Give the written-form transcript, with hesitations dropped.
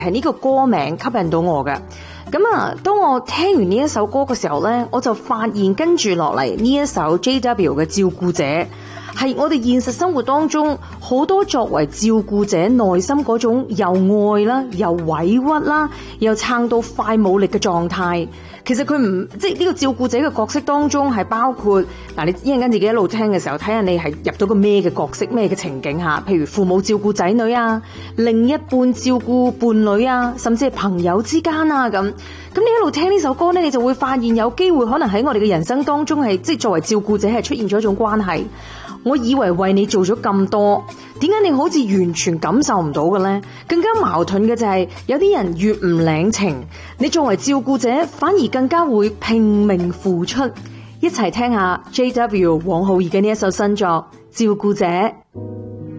係呢個歌名吸引到我嘅。咁啊，當我聽完呢一首歌嘅時候呢，我就發現跟住落嚟呢一首 JW 嘅照顧者，係我哋現實生活當中好多作為照顧者內心嗰種又愛啦，又委屈啦，又撐到快冇力嘅狀態。其實佢唔即係呢個照顧者嘅角色當中係包括嗱，你一陣間自己一路聽嘅時候，睇下你係入到個咩嘅角色，咩嘅情景下，譬如父母照顧仔女啊，另一半照顧伴侶啊，甚至係朋友之間啊咁。咁你一路聽呢首歌呢，你就會發現有機會可能喺我哋嘅人生當中係即係作為照顧者係出現咗一種關係。我以為為你做咗咁多，點解你好似完全感受唔到嘅呢？更加矛盾嘅就係有啲人越唔領情，你作為照顧者反而更加會拼命付出。一齊聽下 JW 黃浩兒嘅呢一首新作《照顧者》。